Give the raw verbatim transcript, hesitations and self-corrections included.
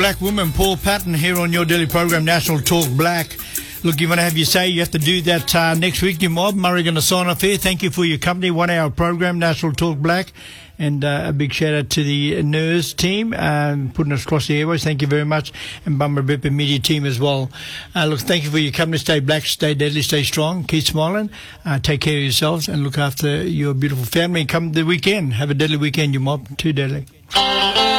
Black woman, Paul Patton, here on your daily program, National Talk Black. Look, you want to have your say, you have to do that uh, next week, your mob. Murray going to sign off here. Thank you for your company. One-hour program, National Talk Black. And uh, a big shout-out to the N E R S team, um, putting us across the airways. Thank you very much. And Bummer Bipper Media team as well. Uh, look, thank you for your company. Stay black, stay deadly, stay strong. Keep smiling. Uh, take care of yourselves and look after your beautiful family. And come the weekend. Have a deadly weekend, your mob. Too deadly.